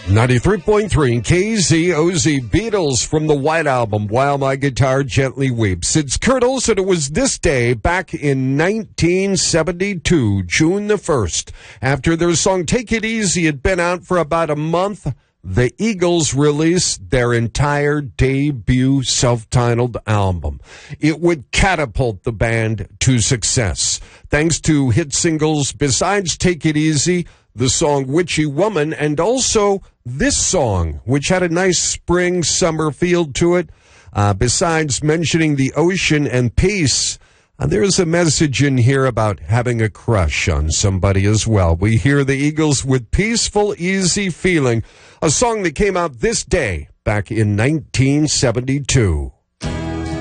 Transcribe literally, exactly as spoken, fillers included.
ninety-three point three K Z O Z, Beatles from the White Album, While My Guitar Gently Weeps. It's Kurt Olson. It was this day back in nineteen seventy-two, June the first. After their song Take It Easy had been out for about a month, the Eagles released their entire debut self-titled album. It would catapult the band to success, thanks to hit singles besides Take It Easy, the song Witchy Woman, and also this song, which had a nice spring summer feel to it. Uh, besides mentioning the ocean and peace, uh, there's a message in here about having a crush on somebody as well. We hear the Eagles with Peaceful, Easy Feeling, a song that came out this day back in nineteen seventy-two.